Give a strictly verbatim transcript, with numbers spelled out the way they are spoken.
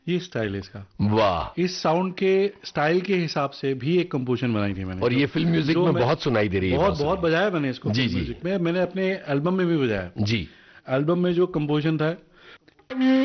ये स्टाइल है इसका। वाह। इस साउंड के स्टाइल के हिसाब से भी एक कंपोजिशन बनाई थी मैंने, और ये फिल्म म्यूजिक में बहुत सुनाई दे रही है। बहुत बहुत बजाया मैंने इसको जी म्यूजिक में, मैंने अपने एल्बम में भी बजाया। जी। एल्बम में जो कंपोजिशन था